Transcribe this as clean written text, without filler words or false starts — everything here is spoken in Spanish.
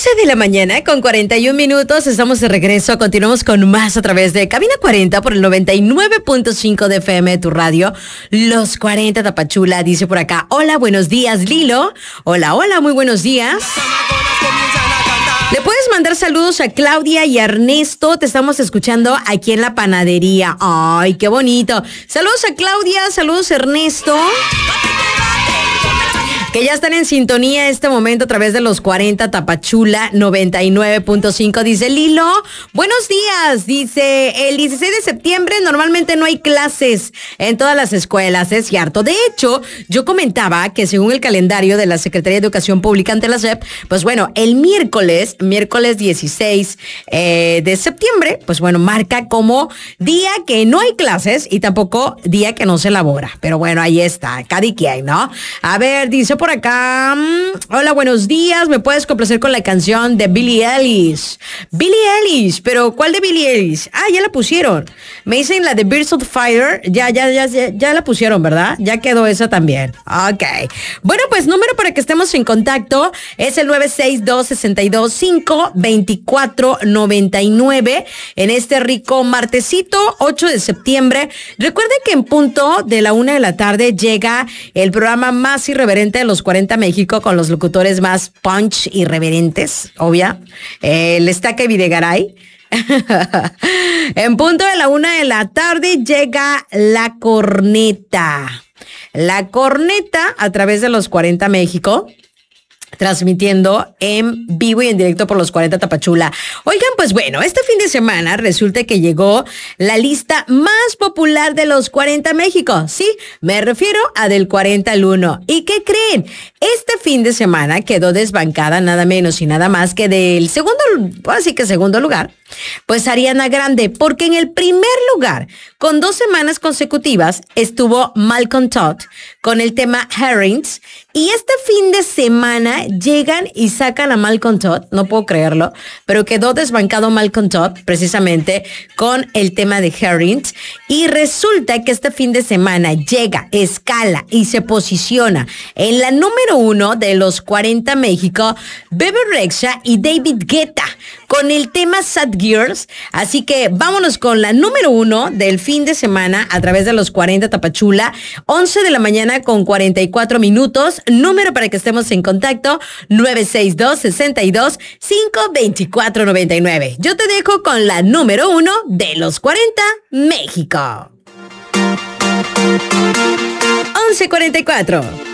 11 de la mañana con 41 minutos. Estamos de regreso. Continuamos con más a través de Cabina 40 por el 99.5 de FM de tu radio. Los 40 Tapachula dice por acá. Hola, buenos días, Lilo. Hola, muy buenos días. Le puedes mandar saludos a Claudia y a Ernesto. Te estamos escuchando aquí en la panadería. Ay, qué bonito. Saludos a Claudia, saludos a Ernesto, que ya están en sintonía este momento a través de los 40 Tapachula 99.5. Dice Lilo, buenos días. Dice, el 16 de septiembre normalmente no hay clases en todas las escuelas, es cierto. De hecho, yo comentaba que según el calendario de la Secretaría de Educación Pública ante la SEP, pues bueno, el miércoles 16 de septiembre, pues bueno, marca como día que no hay clases y tampoco día que no se elabora. Pero bueno, ahí está, cada quien, ¿no? A ver, dice por acá, hola, buenos días, ¿me puedes complacer con la canción de Billie Eilish? Billie Eilish, pero ¿cuál de Billie Eilish? Ah, ya la pusieron. Me dicen la de Birds of Fire, ya la pusieron, ¿verdad? Ya quedó esa también. Ok. Bueno, pues número para que estemos en contacto es el 962-62-5-2499 en este rico martesito 8 de septiembre. Recuerden que en punto de la 1 de la tarde llega el programa más irreverente de los 40 México con los locutores más punch irreverentes, obvia. El Estaca y Videgaray. En punto de la 1 de la tarde llega La Corneta. La Corneta a través de los 40 México, transmitiendo en vivo y en directo por los 40 Tapachula. Oigan, pues bueno, este fin de semana resulta que llegó la lista más popular de los 40 México. Sí, me refiero a del 40 al 1. ¿Y qué creen? Este fin de semana quedó desbancada nada menos y nada más que del segundo lugar, pues Ariana Grande, porque en el primer lugar, con 2 semanas consecutivas, estuvo Malcolm Todd con el tema Herrings. Y este fin de semana llegan y sacan a Malcolm Todd, no puedo creerlo, pero quedó desbancado Malcolm Todd precisamente con el tema de Herrings. Y resulta que este fin de semana llega, escala y se posiciona en la número 1 de los 40 México, Bebe Rexha y David Guetta con el tema Sad Girls. Así que vámonos con la número 1 del fin de semana a través de los 40 Tapachula, 11 de la mañana con 44 minutos. Número para que estemos en contacto, 962-62-52499. Yo te dejo con la número 1 de los 40 México. 11:44.